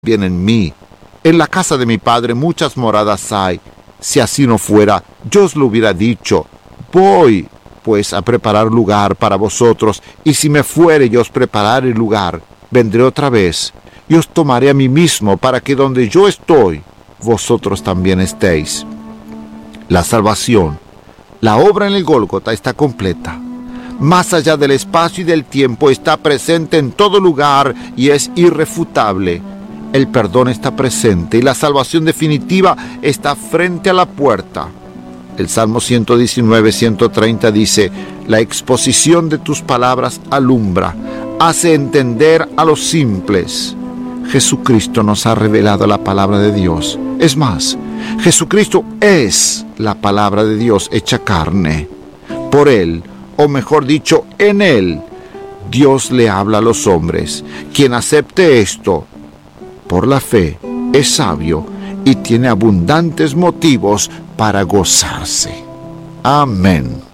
bien en mí. En la casa de mi Padre muchas moradas hay. Si así no fuera, yo os lo hubiera dicho. Voy, pues, a preparar lugar para vosotros, y si me fuere y os preparare lugar, vendré otra vez, y os tomaré a mí mismo, para que donde yo estoy, vosotros también estéis. La salvación, la obra en el Gólgota está completa. Más allá del espacio y del tiempo, está presente en todo lugar y es irrefutable. El perdón está presente y la salvación definitiva está frente a la puerta. El Salmo 119, 130 dice: la exposición de tus palabras alumbra, hace entender a los simples. Jesucristo nos ha revelado la palabra de Dios. Es más, Jesucristo es la palabra de Dios hecha carne. Por Él, o mejor dicho, en Él, Dios le habla a los hombres. Quien acepte esto por la fe es sabio y tiene abundantes motivos para gozarse. Amén.